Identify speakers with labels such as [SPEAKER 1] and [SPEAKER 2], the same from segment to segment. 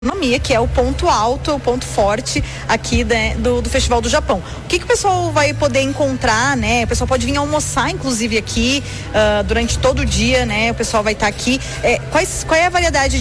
[SPEAKER 1] gastronomia, que é o ponto alto, o ponto forte aqui do Festival do Japão. O que o pessoal vai poder encontrar, né? O pessoal pode vir almoçar, inclusive, aqui durante todo o dia, né? O pessoal vai estar aqui. Qual é a variedade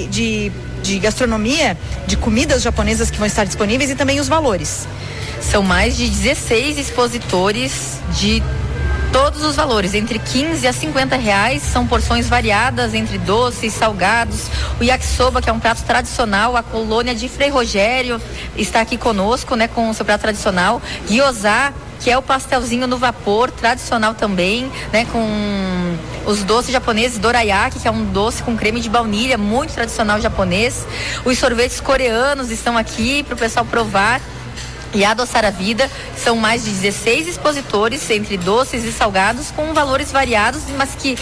[SPEAKER 1] de gastronomia, de comidas japonesas que vão estar disponíveis e também os valores?
[SPEAKER 2] São mais de 16 expositores de todos os valores, entre 15 a 50 reais, são porções variadas entre doces, salgados. O yakisoba, que é um prato tradicional, a colônia de Frei Rogério está aqui conosco, né, com o seu prato tradicional. Gyoza, que é o pastelzinho no vapor, tradicional também, né, com os doces japoneses, dorayaki, que é um doce com creme de baunilha, muito tradicional japonês. Os sorvetes coreanos estão aqui para o pessoal provar e adoçar a vida. São mais de 16 expositores entre doces e salgados com valores variados, mas que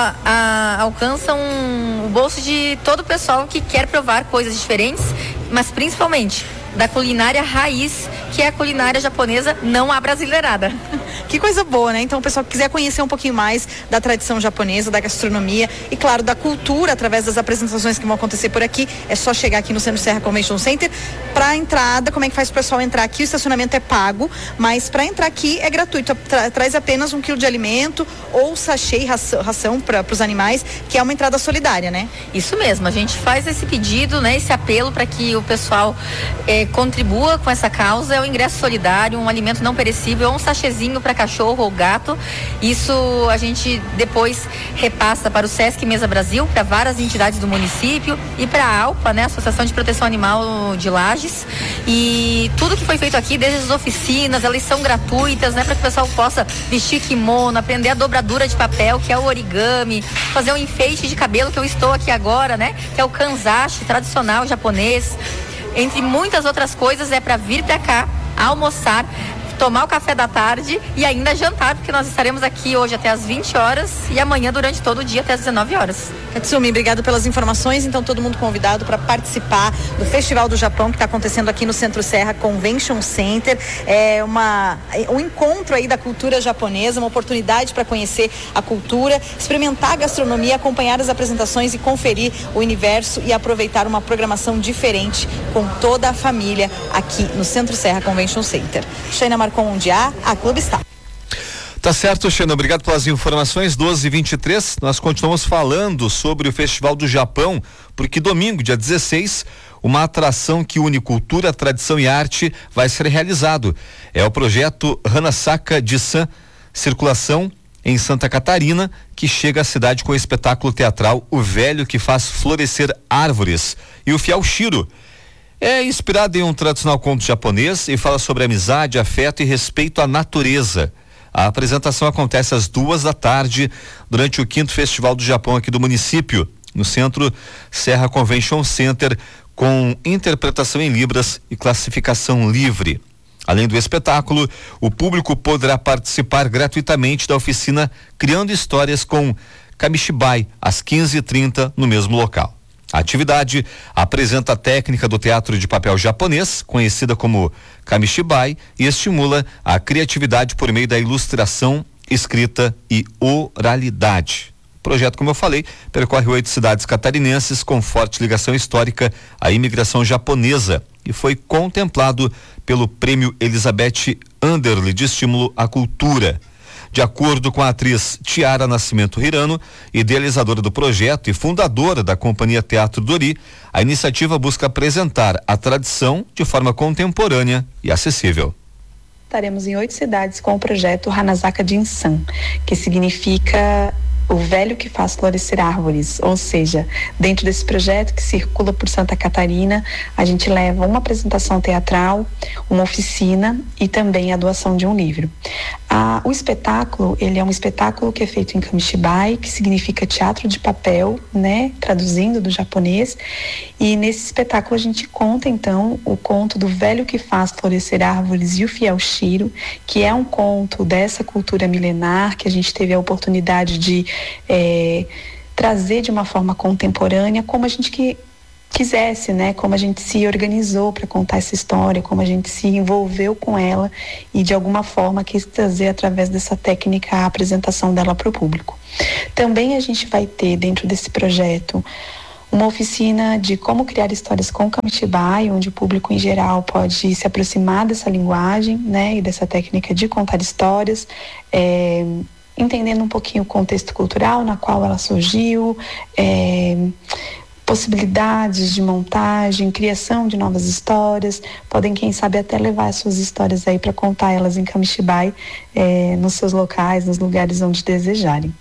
[SPEAKER 2] alcançam o bolso de todo o pessoal que quer provar coisas diferentes, mas principalmente da culinária raiz, que é a culinária japonesa não abrasileirada.
[SPEAKER 1] Que coisa boa, né? Então, o pessoal que quiser conhecer um pouquinho mais da tradição japonesa, da gastronomia e, claro, da cultura, através das apresentações que vão acontecer por aqui, é só chegar aqui no Centro Serra Convention Center. Para entrada, como é que faz o pessoal entrar aqui? O estacionamento é pago, mas para entrar aqui é gratuito. Traz apenas 1 quilo de alimento ou sachê e ração para os animais, que é uma entrada solidária, né?
[SPEAKER 2] Isso mesmo, a gente faz esse pedido, né? Esse apelo para que o pessoal contribua com essa causa. É o ingresso solidário, um alimento não perecível, ou um sachêzinho para cachorro ou gato. Isso a gente depois repassa para o Sesc Mesa Brasil, para várias entidades do município e para a ALPA, né, Associação de Proteção Animal de Lages. E tudo que foi feito aqui, desde as oficinas, elas são gratuitas, né, para que o pessoal possa vestir kimono, aprender a dobradura de papel, que é o origami, fazer um enfeite de cabelo, que eu estou aqui agora, né, que é o kanzashi tradicional japonês. Entre muitas outras coisas, é para vir para cá, almoçar, tomar o café da tarde e ainda jantar, porque nós estaremos aqui hoje até às 20 horas e amanhã durante todo o dia até às 19 horas.
[SPEAKER 1] Katsumi, obrigado pelas informações. Então, todo mundo convidado para participar do Festival do Japão, que está acontecendo aqui no Centro Serra Convention Center. É um encontro aí da cultura japonesa, uma oportunidade para conhecer a cultura, experimentar a gastronomia, acompanhar as apresentações e conferir o universo e aproveitar uma programação diferente com toda a família aqui no Centro Serra Convention Center. Shaina Marcon, a Clube está.
[SPEAKER 3] Tá certo, Xana, obrigado pelas informações. 12h23, nós continuamos falando sobre o Festival do Japão, porque domingo, dia 16, uma atração que une cultura, tradição e arte vai ser realizado. É o projeto Hanasaka Jisan, circulação em Santa Catarina, que chega à cidade com o espetáculo teatral O Velho que Faz Florescer Árvores e o Fiel Shiro. É inspirado em um tradicional conto japonês e fala sobre amizade, afeto e respeito à natureza. A apresentação acontece às 14h durante o 5º Festival do Japão aqui do município, no Centro Serra Convention Center, com interpretação em libras e classificação livre. Além do espetáculo, o público poderá participar gratuitamente da oficina Criando Histórias com Kamishibai, às 15h30 no mesmo local. A atividade apresenta a técnica do teatro de papel japonês, conhecida como Kamishibai, e estimula a criatividade por meio da ilustração, escrita e oralidade. O projeto, como eu falei, percorre 8 cidades catarinenses com forte ligação histórica à imigração japonesa e foi contemplado pelo Prêmio Elizabeth Anderle de Estímulo à Cultura. De acordo com a atriz Tiara Nascimento Hirano, idealizadora do projeto e fundadora da Companhia Teatro Dori, a iniciativa busca apresentar a tradição de forma contemporânea e acessível.
[SPEAKER 4] Estaremos em 8 cidades com o projeto Hanasaka Jinsan, que significa O Velho que Faz Florescer Árvores, ou seja, dentro desse projeto que circula por Santa Catarina, a gente leva uma apresentação teatral, uma oficina e também a doação de um livro. O espetáculo, ele é um espetáculo que é feito em Kamishibai, que significa teatro de papel, né, traduzindo do japonês, e nesse espetáculo a gente conta então o conto do Velho que Faz Florescer Árvores e o Fiel Shiro, que é um conto dessa cultura milenar que a gente teve a oportunidade de trazer de uma forma contemporânea, como a gente quisesse, né? Como a gente se organizou para contar essa história, como a gente se envolveu com ela e de alguma forma quis trazer através dessa técnica a apresentação dela para o público. Também a gente vai ter dentro desse projeto uma oficina de como criar histórias com Kamishibai, onde o público em geral pode se aproximar dessa linguagem, né, e dessa técnica de contar histórias, entendendo um pouquinho o contexto cultural na qual ela surgiu, possibilidades de montagem, criação de novas histórias. Podem, quem sabe, até levar as suas histórias aí para contar elas em Kamishibai, nos seus locais, nos lugares onde desejarem.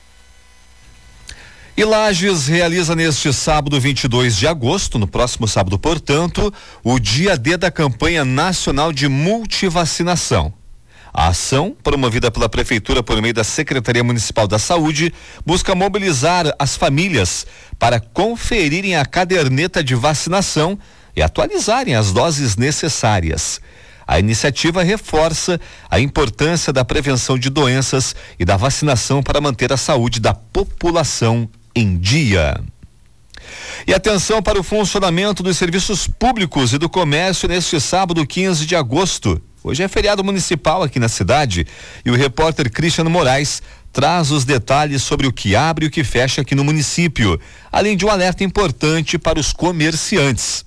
[SPEAKER 3] E Lages realiza neste sábado 22 de agosto, no próximo sábado, portanto, o dia D da campanha nacional de multivacinação. A ação, promovida pela Prefeitura por meio da Secretaria Municipal da Saúde, busca mobilizar as famílias para conferirem a caderneta de vacinação e atualizarem as doses necessárias. A iniciativa reforça a importância da prevenção de doenças e da vacinação para manter a saúde da população em dia. E atenção para o funcionamento dos serviços públicos e do comércio neste sábado, 15 de agosto. Hoje é feriado municipal aqui na cidade e o repórter Cristiano Moraes traz os detalhes sobre o que abre e o que fecha aqui no município, além de um alerta importante para os comerciantes.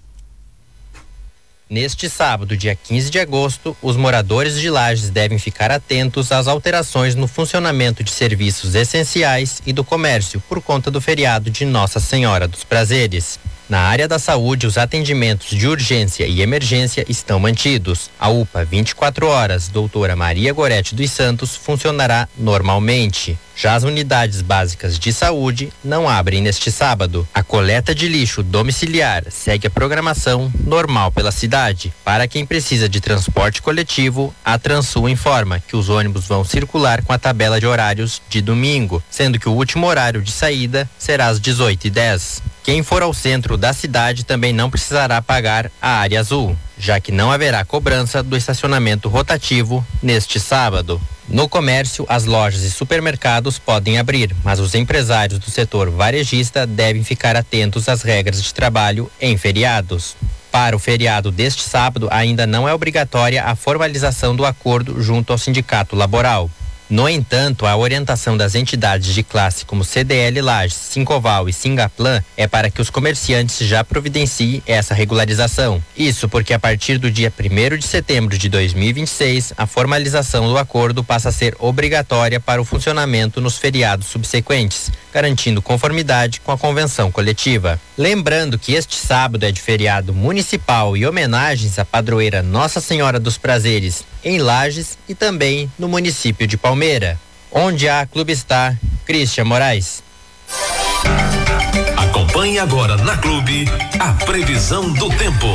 [SPEAKER 5] Neste sábado, dia 15 de agosto, os moradores de Lages devem ficar atentos às alterações no funcionamento de serviços essenciais e do comércio por conta do feriado de Nossa Senhora dos Prazeres. Na área da saúde, os atendimentos de urgência e emergência estão mantidos. A UPA 24 horas, Doutora Maria Gorete dos Santos, funcionará normalmente. Já as unidades básicas de saúde não abrem neste sábado. A coleta de lixo domiciliar segue a programação normal pela cidade. Para quem precisa de transporte coletivo, a Transul informa que os ônibus vão circular com a tabela de horários de domingo, sendo que o último horário de saída será às 18h10. Quem for ao centro da cidade também não precisará pagar a área azul, já que não haverá cobrança do estacionamento rotativo neste sábado. No comércio, as lojas e supermercados podem abrir, mas os empresários do setor varejista devem ficar atentos às regras de trabalho em feriados. Para o feriado deste sábado, ainda não é obrigatória a formalização do acordo junto ao sindicato laboral. No entanto, a orientação das entidades de classe como CDL Lages, Sincoval e Singaplan é para que os comerciantes já providenciem essa regularização. Isso porque a partir do dia 1º de setembro de 2026, a formalização do acordo passa a ser obrigatória para o funcionamento nos feriados subsequentes, garantindo conformidade com a convenção coletiva. Lembrando que este sábado é de feriado municipal e homenagens à padroeira Nossa Senhora dos Prazeres em Lages e também no município de Palmeira, onde a Clube está Cristian Moraes.
[SPEAKER 6] Acompanhe agora na Clube a previsão do tempo.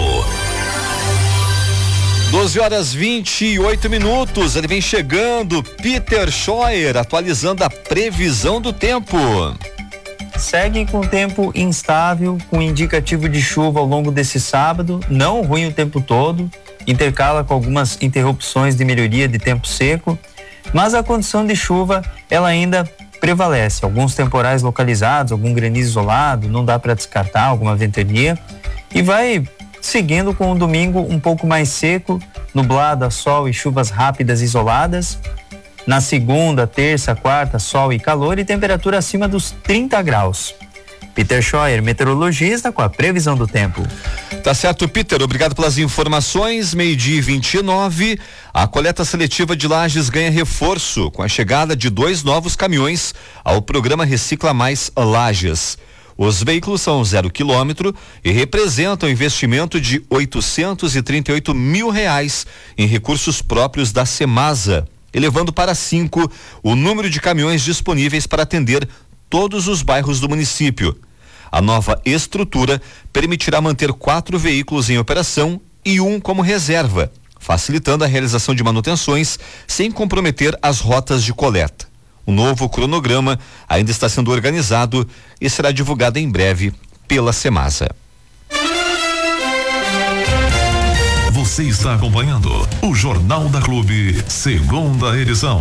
[SPEAKER 3] 12h28. Ele vem chegando, Peter Scheuer, atualizando a previsão do tempo.
[SPEAKER 7] Segue com tempo instável, com indicativo de chuva ao longo desse sábado, não ruim o tempo todo, intercala com algumas interrupções de melhoria de tempo seco, mas a condição de chuva, ela ainda prevalece. Alguns temporais localizados, algum granizo isolado, não dá para descartar, alguma ventania, e vai seguindo com o domingo um pouco mais seco, nublado a sol e chuvas rápidas isoladas. Na segunda, terça, quarta, sol e calor e temperatura acima dos 30 graus. Peter Scheuer, meteorologista, com a previsão do tempo.
[SPEAKER 3] Tá certo, Peter, obrigado pelas informações. 12h29, a coleta seletiva de Lages ganha reforço com a chegada de 2 novos caminhões ao programa Recicla Mais Lages. Os veículos são 0 quilômetro e representam investimento de R$838 mil em recursos próprios da Semasa, elevando para 5 o número de caminhões disponíveis para atender todos os bairros do município. A nova estrutura permitirá manter 4 veículos em operação e 1 como reserva, facilitando a realização de manutenções sem comprometer as rotas de coleta. O novo cronograma ainda está sendo organizado e será divulgado em breve pela Semasa.
[SPEAKER 6] Você está acompanhando o Jornal da Clube, segunda edição.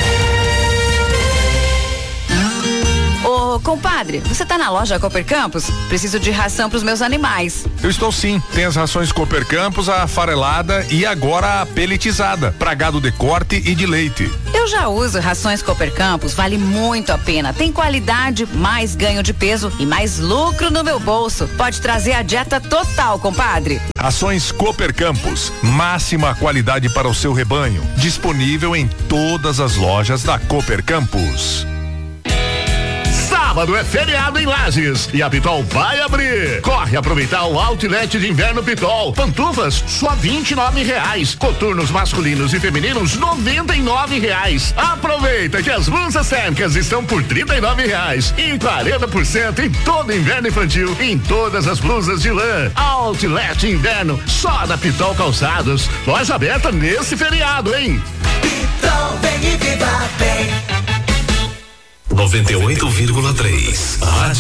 [SPEAKER 8] Ô, compadre, você tá na loja Cooper Campos? Preciso de ração pros meus animais.
[SPEAKER 9] Eu estou sim. Tem as rações Cooper Campos, a farelada e agora a peletizada, pra gado de corte e de leite.
[SPEAKER 8] Eu Eu já uso rações Cooper Campos, vale muito a pena. Tem qualidade, mais ganho de peso e mais lucro no meu bolso. Pode trazer a dieta total, compadre.
[SPEAKER 9] Rações Cooper Campos, máxima qualidade para o seu rebanho. Disponível em todas as lojas da Cooper Campos.
[SPEAKER 10] Sábado é feriado em Lages e a Pitol vai abrir. Corre aproveitar o Outlet de Inverno Pitol. Pantufas só R$29. Coturnos masculinos e femininos R$99. Aproveita que as blusas térmicas estão por R$39 e 40% em todo inverno infantil em todas as blusas de lã. Outlet Inverno só da Pitol Calçados. Loja aberta nesse feriado, hein?
[SPEAKER 11] Pitol, vem e viva bem.
[SPEAKER 6] 98,3. Rádio